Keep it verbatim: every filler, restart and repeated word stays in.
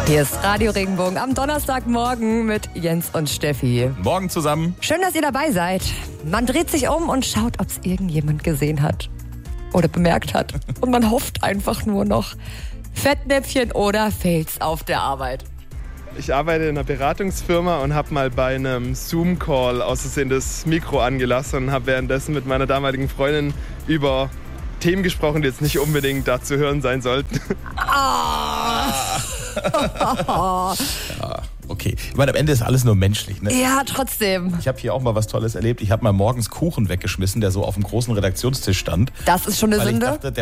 Hier ist Radio Regenbogen am Donnerstagmorgen mit Jens und Steffi. Morgen zusammen. Schön, dass ihr dabei seid. Man dreht sich um und schaut, ob es irgendjemand gesehen hat oder bemerkt hat. Und man hofft einfach nur noch. Fettnäpfchen oder Fails auf der Arbeit. Ich arbeite in einer Beratungsfirma und habe mal bei einem Zoom-Call aus Versehen das Mikro angelassen und habe währenddessen mit meiner damaligen Freundin über Themen gesprochen, die jetzt nicht unbedingt da zu hören sein sollten. Ah. Ja, okay. Ich meine, am Ende ist alles nur menschlich, ne? Ja, trotzdem. Ich habe hier auch mal was Tolles erlebt. Ich habe mal morgens Kuchen weggeschmissen, der so auf dem großen Redaktionstisch stand. Das ist schon eine weil Sünde? Ich dachte, der